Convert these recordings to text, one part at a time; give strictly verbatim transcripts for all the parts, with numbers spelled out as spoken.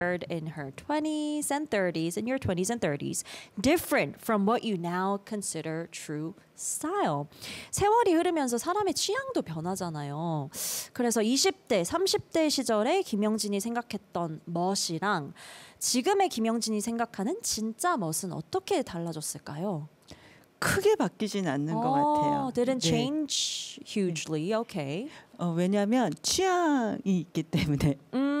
in her twenties and thirties, in your twenties and thirties, different from what you now consider true style. 세월이 흐르면서 사람의 취향도 변하잖아요. 그래서 이십 대, 삼십 대 시절에 김영진이 생각했던 멋이랑 지금의 김영진이 생각하는 진짜 멋은 어떻게 달라졌을까요? 크게 바뀌진 않는 oh, 것 같아요. Didn't 네. change hugely. Okay. 어, 왜냐하면 취향이 있기 때문에.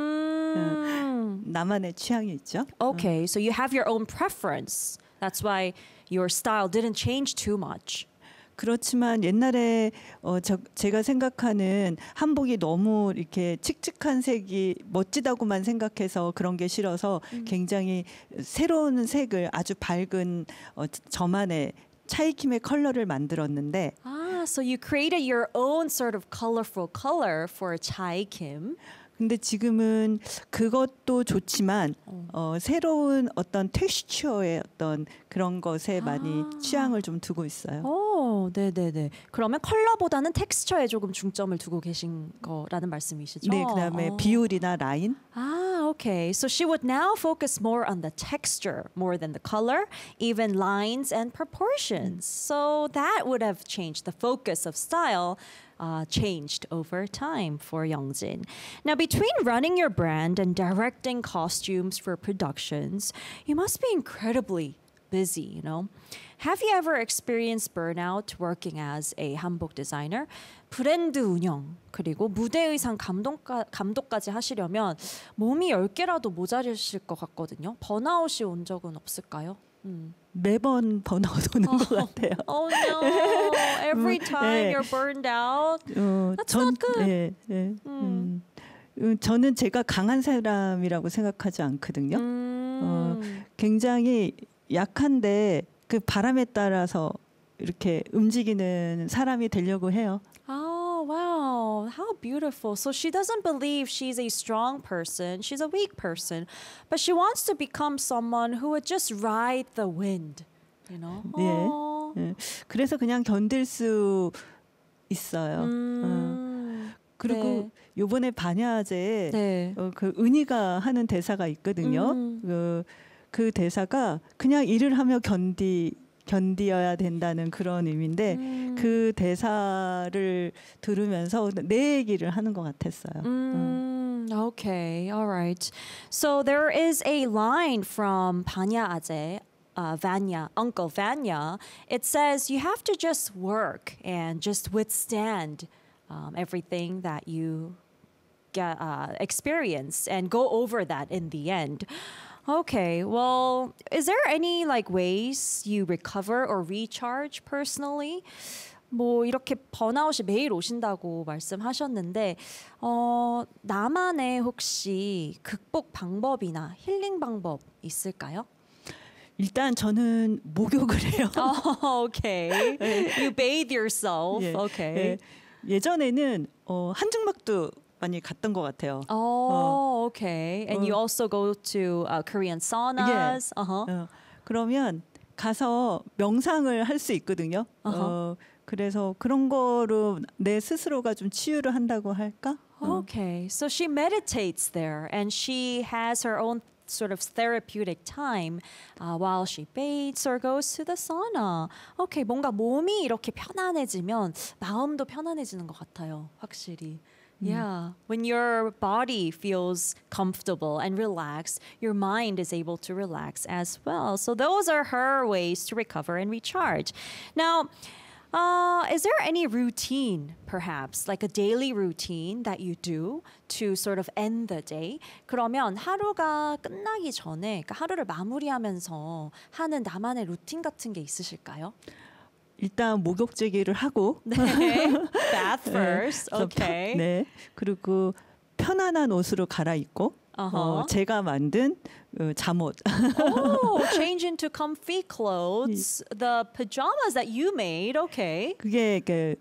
음. 나만의 취향이 있죠. Okay, so you have your own preference. That's why your style didn't change too much. 그렇지만 옛날에 어, 저, 제가 생각하는 한복이 너무 이렇게 칙칙한 색이 멋지다고만 생각해서 그런 게 싫어서 음. 굉장히 새로운 색을 아주 밝은 어, 저만의 차이킴의 컬러를 만들었는데. Ah, so you created your own sort of colorful color for 차이킴. 근데 지금은 그것도 좋지만 어. 어, 새로운 어떤 텍스처의 어떤 그런 것에 많이 아. 취향을 좀 두고 있어요. 오, 네네네. 그러면 컬러보다는 텍스처에 조금 중점을 두고 계신 거라는 말씀이시죠? 네, 그다음에 어. 비율이나 라인. Ah, okay. So she would now focus more on the texture more than the color, even lines and proportions. So that would have changed the focus of style. Uh, changed over time for Youngjin. Now, between running your brand and directing costumes for productions, you must be incredibly busy, you know? Have you ever experienced burnout working as a 한복 designer? 브랜드 운영, 그리고 무대 의상 감독까, 감독까지 하시려면 몸이 열 개라도 모자르실 것 같거든요. 번아웃이 온 적은 없을까요? 음. 매번 번아웃 오는 것 같아요. Oh no! Every time 네. you're burned out. 어, That's 전, not good. 네, 네, 음. 음, 저는 제가 강한 사람이라고 생각하지 않거든요. 음. 어, 굉장히 약한데 그 바람에 따라서 이렇게 움직이는 사람이 되려고 해요. Oh, wow. How beautiful. So she doesn't believe she's a strong person. She's a weak person. But she wants to become someone who would just ride the wind. You know? 예. 예. 그래서 그냥 견딜 수 있어요. 음, 어. 그리고 네. 요번에 반야제에 네. 어, 그 은희가 하는 대사가 있거든요. 음. 그, 그 대사가 그냥 일을 하며 견디 견디어야 된다는 그런 의미인데 음. 그 대사를 들으면서 내 얘기를 하는 것 같았어요. 음. Okay, all right. So there is a line from Banya Aje, uh, Vanya, Uncle Vanya. It says you have to just work and just withstand um, everything that you get, uh, experience and go over that in the end. Okay, well, is there any like ways you recover or recharge personally? 뭐 이렇게 번아웃이 매일 오신다고 말씀하셨는데 어, 나만의 혹시 극복 방법이나 힐링 방법 있을까요? 일단 저는 목욕을 해요. Oh, okay. You bathe yourself. 예, Okay. 예, 예전에는 어, 한증막도 많이 갔던 것 같아요. Oh, 어. okay. And 어. you also go to uh, Korean saunas. 예. Uh-huh. 어, 그러면 가서 명상을 할 수 있거든요. Uh-huh. 어, 그래서 그런 거로 내 스스로가 좀 치유를 한다고 할까? Okay. So she meditates there and she has her own sort of therapeutic time uh, while she bathes or goes to the sauna. Okay, 뭔가 몸이 이렇게 편안해지면 마음도 편안해지는 것 같아요. 확실히. Yeah, when your body feels comfortable and relaxed, your mind is able to relax as well. So those are her ways to recover and recharge. Now, uh, is there any routine, perhaps, like a daily routine that you do to sort of end the day? 그러면 하루가 끝나기 전에, 그러니까 하루를 마무리하면서 하는 나만의 루틴 같은 게 있으실까요? 일단 목욕제기를 하고 네. Bath first. 네. Okay. 네. 그리고 편안한 옷으로 갈아입고 uh-huh. 어, 제가 만든 어, 잠옷. Oh, change into comfy clothes. The pajamas that you made. Okay. 그게 그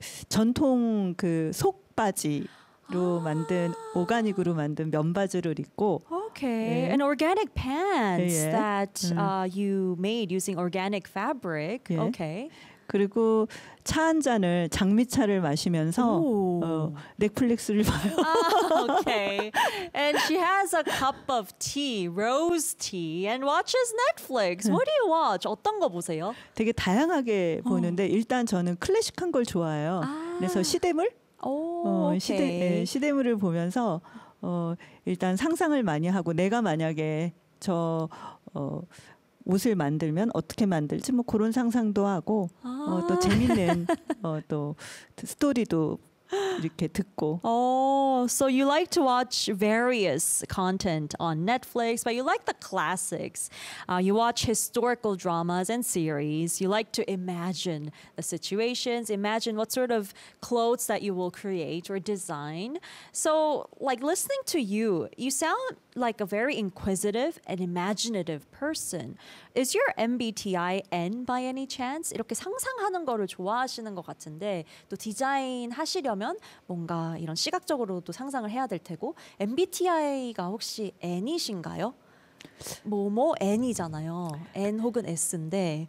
전통 그 속바지 로 만든 오가닉으로 만든 면바지를 입고 Okay, 예. and organic pants 예. that 음. uh, you made using organic fabric. 예. Okay. 그리고 차 한 잔을 장미차를 마시면서 어, 넷플릭스를 봐요. Ah, okay. And she has a cup of tea, rose tea, and watches Netflix. What do you watch? 어떤 거 보세요? 되게 다양하게 보는데 일단 저는 클래식한 걸 좋아해요. 아. 그래서 시대물? 오, 어, 오케이. 시대, 예, 시대물을 보면서 어, 일단 상상을 많이 하고 내가 만약에 저 어, 옷을 만들면 어떻게 만들지 뭐 그런 상상도 하고 아. 어, 또 재밌는 어, 또 스토리도 이렇게 듣고. Oh, so you like to watch various content on Netflix, but you like the classics. Uh, you watch historical dramas and series. You like to imagine the situations, imagine what sort of clothes that you will create or design. So, like listening to you, you sound like a very inquisitive and imaginative person. Is your M B T I N by any chance? 이렇게 상상하는 거를 좋아하시는 것 같은데 또 디자인 하시려면 뭔가 이런 시각적으로도 상상을 해야 될 테고 M B T I가 혹시 N이신가요? 뭐뭐 N이잖아요. N 혹은 S인데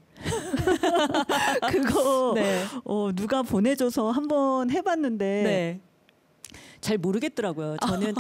그거 네. 어, 누가 보내줘서 한번 해봤는데 네. 잘 모르겠더라고요. 저는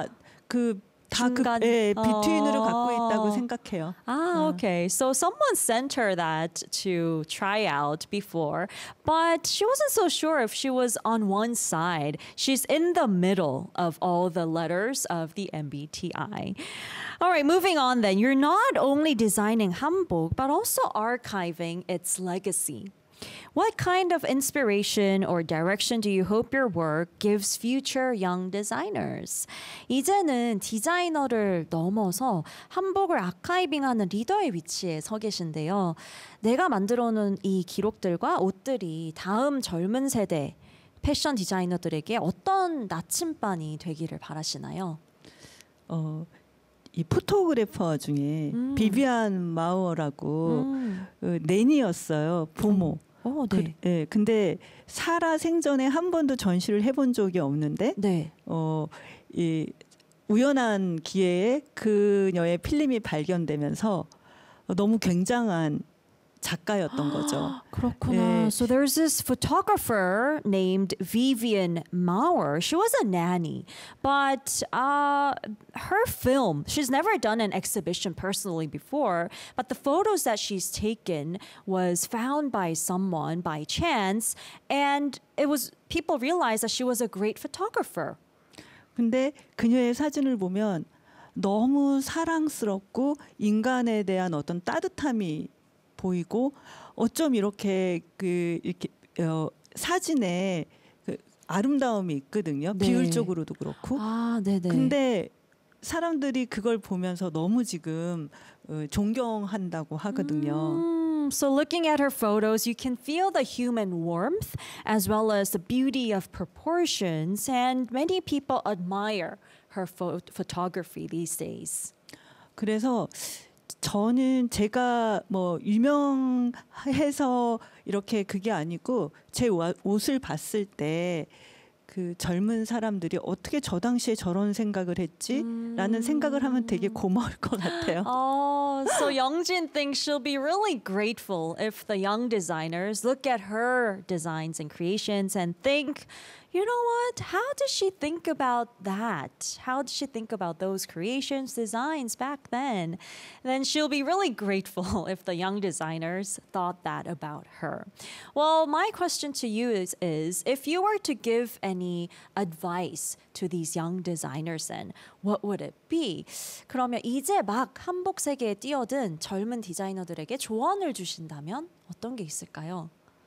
다그 다 그 중간- 예, 비트윈으로 어. 갖고 있다고 생각해요. Ah, okay. So someone sent her that to try out before, but she wasn't so sure if she was on one side. She's in the middle of all the letters of the M B T I. All right, moving on then. You're not only designing hanbok, but also archiving its legacy. What kind of inspiration or direction do you hope your work gives future young designers? 이제는 디자이너를 넘어서 한복을 아카이빙하는 리더의 위치에 서 계신데요. 내가 만들어놓은 이 기록들과 옷들이 다음 젊은 세대 패션 디자이너들에게 어떤 나침반이 되기를 바라시나요? 어, 이 포토그래퍼 중에 음. 비비안 마우어라고 음. 어, 낸이었어요. 부모. 어, 네. 그, 예, 근데 살아 생전에 한 번도 전시를 해본 적이 없는데 네. 어, 이 우연한 기회에 그녀의 필름이 발견되면서 너무 굉장한 작가였던 거죠. 그렇구나. 네. So there's this photographer named Vivian Maurer. She was a nanny, but uh, her film, she's never done an exhibition personally before, but the photos that she's taken was found by someone by chance, and it was people realized that she was a great photographer. 근데 그녀의 사진을 보면 너무 사랑스럽고 인간에 대한 어떤 따뜻함이 보이고 어쩜 이렇게 그 이렇게 어, 사진에 그 아름다움이 있거든요. 네. 비율적으로도 그렇고. 아, 네네. 근데 사람들이 그걸 보면서 너무 지금 어, 존경한다고 하거든요. Mm, so looking at her photos, you can feel the human warmth as well as the beauty of proportions, and many people admire her pho- photography these days. 그래서 저는 제가 뭐 유명해서 이렇게 그게 아니고 제 와- 옷을 봤을 때 그 젊은 사람들이 어떻게 저 당시에 저런 생각을 했지라는 생각을 하면 되게 고마울 것 같아요. Oh, so Youngjin thinks she'll be really grateful if the young designers look at her designs and creations and think, you know what? How did she think about that? How did she think about those creations, designs back then? Then she'll be really grateful if the young designers thought that about her. Well, my question to you is, is if you were to give any advice to these young designers, then what would it be? 그러면 이제 막 한복 세계에 뛰어든 젊은 디자이너들에게 조언을 주신다면 어떤 게 있을까요?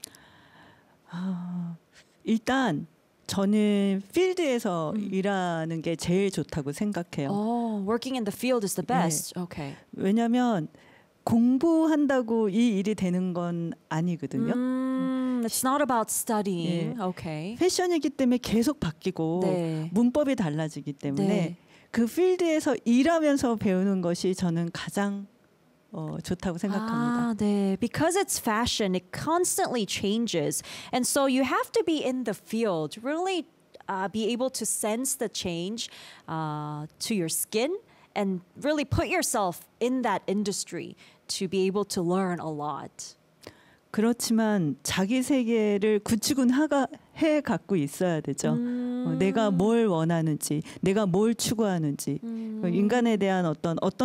일단 저는 필드에서 일하는 게 제일 좋다고 생각해요. Oh, working in the field is the best. Okay. 왜냐하면 공부한다고 이 일이 되는 건 아니거든요. Mm, it's not about studying. 예. Okay. 패션이기 때문에 계속 바뀌고 네. 문법이 달라지기 때문에 네. 그 필드에서 일하면서 배우는 것이 저는 가장 어, 좋다고 생각합니다. Ah, 네. Because it's fashion, it constantly changes. And so you have to be in the field, really uh, be able to sense the change uh, to your skin and really put yourself in that industry to be able to learn a lot. 그렇지만 자기 세계를 구축은 해 갖고 있어야 되죠. 음. 어, 내가 뭘 원하는지, 내가 뭘 추구하는지, 음. 인간에 대한 어떤 어떤